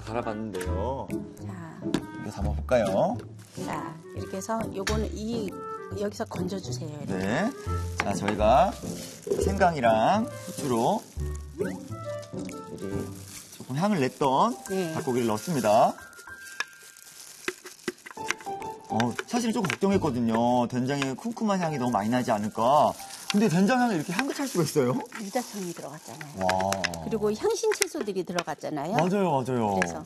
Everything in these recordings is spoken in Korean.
갈아봤는데요. 자, 이거 담아볼까요? 자, 이렇게 해서 요거는 여기서 건져주세요. 이렇게. 네. 자, 저희가 생강이랑 후추로 조금 향을 냈던 네. 닭고기를 넣습니다. 사실 조금 걱정했거든요. 된장의 쿰쿰한 향이 너무 많이 나지 않을까. 근데 된장 향이 이렇게 향긋할 수가 있어요? 유자청이 들어갔잖아요. 와. 그리고 향신 채소들이 들어갔잖아요. 맞아요, 맞아요. 그래서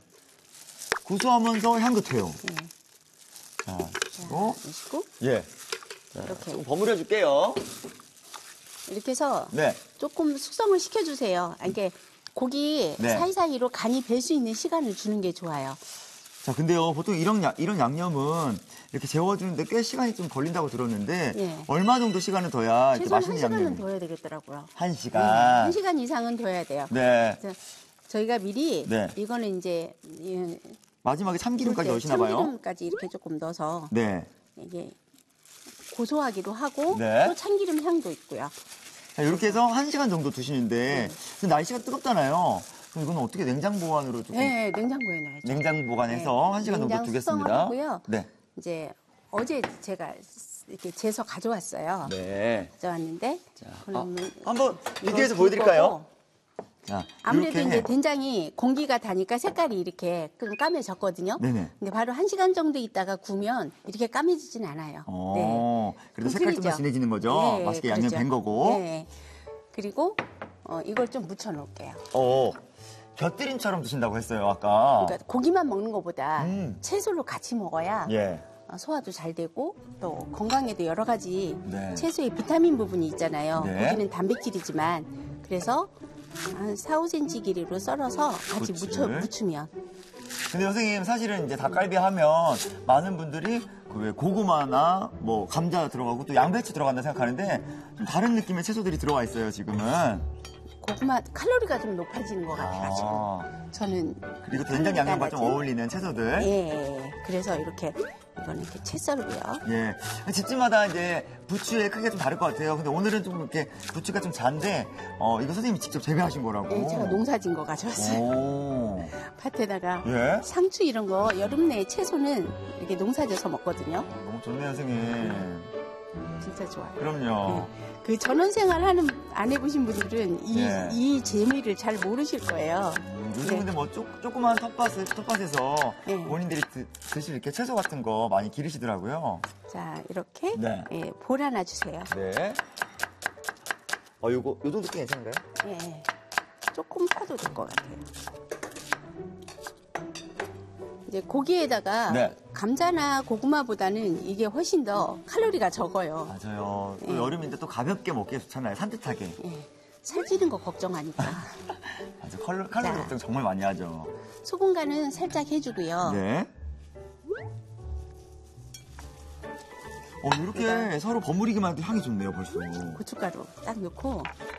고소하면서 향긋해요. 네. 자, 자, 그리고 넣으시고 예. 이렇게 좀 버무려 줄게요. 이렇게 해서 네. 조금 숙성을 시켜주세요. 이게 고기 네. 사이사이로 간이 벨 수 있는 시간을 주는 게 좋아요. 자, 근데요, 보통 이런 양념은 이렇게 재워주는데 꽤 시간이 좀 걸린다고 들었는데, 예. 얼마 정도 시간을 둬야 이렇게 최소한 맛있는 1시간은 양념이? 둬야 되겠더라고요. 1시간. 1시간 이상은 둬야 돼요. 네. 그래서 저희가 미리 네. 이거는 이제 마지막에 참기름까지 넣으시나 봐요? 참기름까지 이렇게 조금 넣어서 네. 이게 고소하기도 하고 네. 또 참기름 향도 있고요. 자, 이렇게 해서 1시간 정도 두시는데, 네. 근데 날씨가 뜨겁잖아요. 그럼 이거는 어떻게 냉장 보관으로 조금? 네, 냉장고에 넣어야죠. 냉장 보관해서 네. 1시간 정도 냉장 두겠습니다. 숙성을 하고요. 네. 이제 어제 제가 이렇게 재서 가져왔어요. 네. 가져왔는데 자, 그러면 한번 이거 이렇게 해서 줄 보여드릴까요? 거고, 자, 아무래도 이렇게 이제 된장이 공기가 다니까 색깔이 이렇게 좀 까매졌거든요. 네네. 근데 바로 1시간 정도 있다가 구우면 이렇게 까매지진 않아요. 그래도 좀 색깔 좀 틀리죠? 진해지는 거죠? 네, 맛있게 그렇죠. 양념 된 거고. 네. 그리고 이걸 좀 묻혀 놓을게요. 곁들임처럼 드신다고 했어요, 아까. 그러니까 고기만 먹는 것보다 음. 채소로 같이 먹어야 예. 소화도 잘 되고 또 건강에도 여러 가지 네. 채소의 비타민 부분이 있잖아요. 네. 고기는 단백질이지만 그래서 한 4, 5cm 길이로 썰어서 같이 부추를. 무치면. 근데 선생님, 사실은 이제 닭갈비 하면 많은 분들이 그 왜 고구마나 뭐 감자 들어가고 또 양배추 들어간다 생각하는데 좀 다른 느낌의 채소들이 들어와 있어요, 지금은. 고구마 칼로리가 좀 높아지는 것 같아가지고 저는 그리고 된장 양념과 좀 낮은? 어울리는 채소들. 예, 그래서 이렇게 이거는 이렇게 채 썰고요. 예. 집집마다 이제 부추의 크기가 좀 다를 것 같아요. 근데 오늘은 좀 이렇게 부추가 좀 잔데, 이거 선생님이 직접 재배하신 거라고. 예, 제가 농사진 거 가져왔어요. 오. 밭에다가 예? 상추 이런 거 여름 내에 채소는 이렇게 농사져서 먹거든요. 너무 좋네요, 선생님. 진짜 좋아요. 그럼요. 그 전원생활 안 해보신 분들은 예. 이 재미를 잘 모르실 거예요. 요즘 네. 근데 뭐 조그만 텃밭에서 네. 본인들이 드실 이렇게 채소 같은 거 많이 기르시더라고요. 자, 이렇게 네. 예, 볼 하나 주세요. 네. 요 정도 꽤 괜찮은가요? 예, 조금 커도 될 것 같아요. 이제 고기에다가 네. 감자나 고구마보다는 이게 훨씬 더 칼로리가 적어요. 맞아요. 또 예. 여름인데 또 가볍게 먹기 좋잖아요. 산뜻하게. 예, 살찌는 거 걱정하니까. 맞아. 칼로리 자. 걱정 정말 많이 하죠. 소금 간은 살짝 해주고요. 네. 이렇게 서로 버무리기만 해도 향이 좋네요, 벌써. 고춧가루 딱 넣고